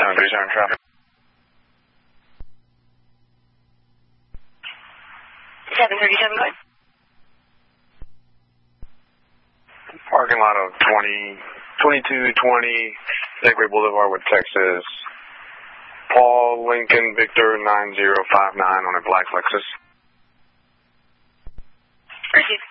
737 traffic. 737, go ahead. Parking lot of 2220 Hickory Boulevard with Texas. Paul Lincoln Victor 9059 on a black Lexus. Proceed.